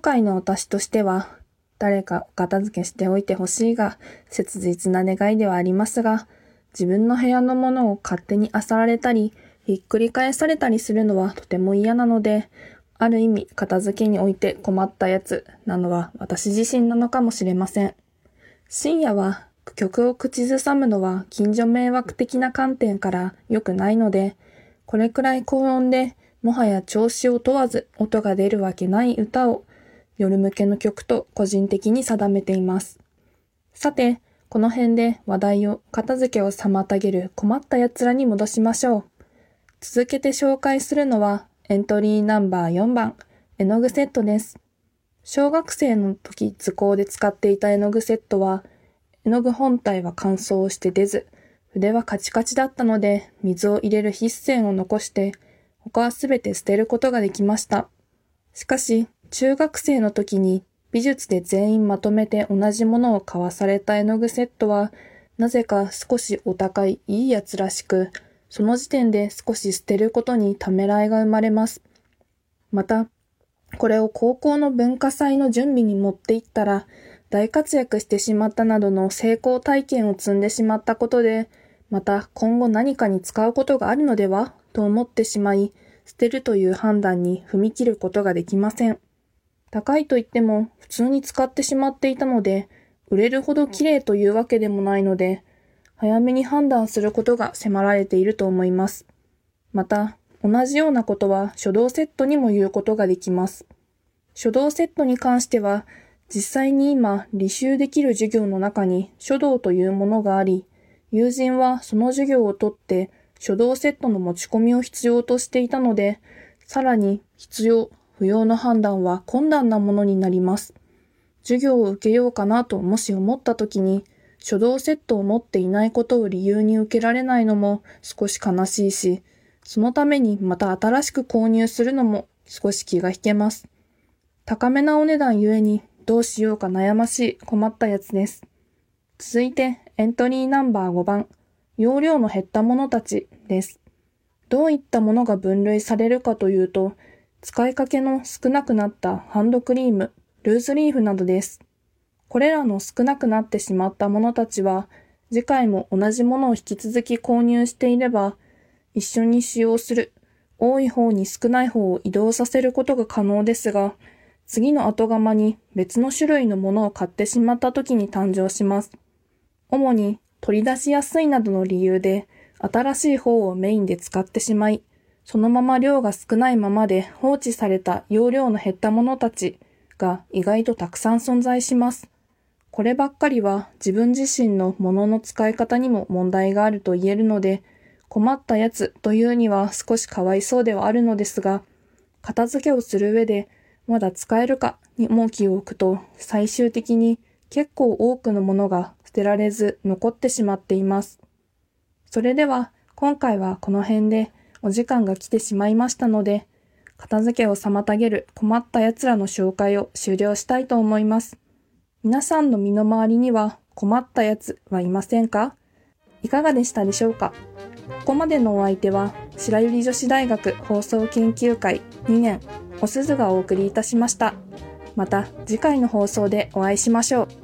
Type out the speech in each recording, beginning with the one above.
回の私としては、誰かお片付けしておいてほしいが、切実な願いではありますが、自分の部屋のものを勝手に漁られたり、ひっくり返されたりするのはとても嫌なので、ある意味片付けにおいて困ったやつなのは私自身なのかもしれません。深夜は曲を口ずさむのは近所迷惑的な観点から良くないので、これくらい高音でもはや調子を問わず音が出るわけない歌を夜向けの曲と個人的に定めています。さて、この辺で話題を片付けを妨げる困った奴らに戻しましょう。続けて紹介するのはエントリーナンバー4番、絵の具セットです。小学生の時図工で使っていた絵の具セットは、絵の具本体は乾燥して出ず、筆はカチカチだったので水を入れる筆線を残して、他はすべて捨てることができました。しかし、中学生の時に美術で全員まとめて同じものを買わされた絵の具セットは、なぜか少しお高いいいやつらしく、その時点で少し捨てることにためらいが生まれます。また、これを高校の文化祭の準備に持っていったら、大活躍してしまったなどの成功体験を積んでしまったことで、また今後何かに使うことがあるのではと思ってしまい、捨てるという判断に踏み切ることができません。高いと言っても普通に使ってしまっていたので、売れるほど綺麗というわけでもないので、早めに判断することが迫られていると思います。また、同じようなことは書道セットにも言うことができます。書道セットに関しては、実際に今履修できる授業の中に書道というものがあり、友人はその授業を取って書道セットの持ち込みを必要としていたので、さらに必要、不要の判断は困難なものになります。授業を受けようかなともし思ったときに、書道セットを持っていないことを理由に受けられないのも少し悲しいし、そのためにまた新しく購入するのも少し気が引けます。高めなお値段ゆえにどうしようか悩ましい困ったやつです。続いてエントリーナンバー5番、容量の減ったものたちです。どういったものが分類されるかというと、使いかけの少なくなったハンドクリーム、ルーズリーフなどです。これらの少なくなってしまったものたちは、次回も同じものを引き続き購入していれば、一緒に使用する、多い方に少ない方を移動させることが可能ですが、次の後釜に別の種類のものを買ってしまった時に誕生します。主に取り出しやすいなどの理由で、新しい方をメインで使ってしまい、そのまま量が少ないままで放置された容量の減ったものたちが意外とたくさん存在します。こればっかりは自分自身のものの使い方にも問題があると言えるので、困ったやつというには少しかわいそうではあるのですが、片付けをする上でまだ使えるかに重きを置くと、最終的に結構多くのものが捨てられず残ってしまっています。それでは今回はこの辺でお時間が来てしまいましたので、片付けを妨げる困ったやつらの紹介を終了したいと思います。皆さんの身の回りには困ったやつはいませんか？いかがでしたでしょうか？ここまでのお相手は白百合女子大学放送研究会2年おすずがお送りいたしました。また次回の放送でお会いしましょう。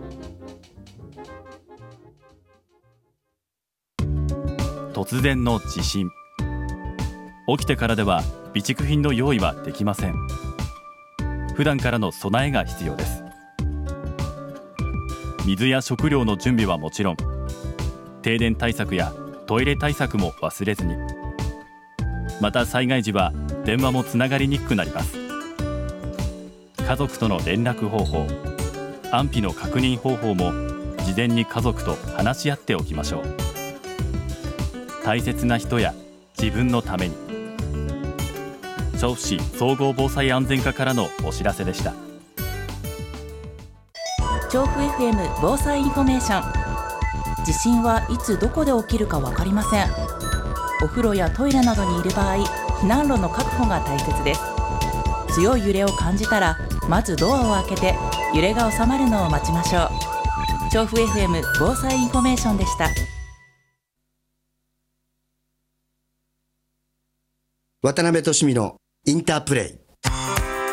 突然の地震。起きてからでは備蓄品の用意はできません。普段からの備えが必要です。水や食料の準備はもちろん、停電対策やトイレ対策も忘れずに。また災害時は電話もつながりにくくなります。家族との連絡方法、安否の確認方法も事前に家族と話し合っておきましょう。大切な人や自分のために。調布市総合防災安全課からのお知らせでした。 調布 FM 防災インフォメーション。地震はいつどこで起きるか分かりません。お風呂やトイレなどにいる場合、避難路の確保が大切です。強い揺れを感じたらまずドアを開けて揺れが収まるのを待ちましょう。調布 FM 防災インフォメーションでした。 渡辺俊美のインタープレイ。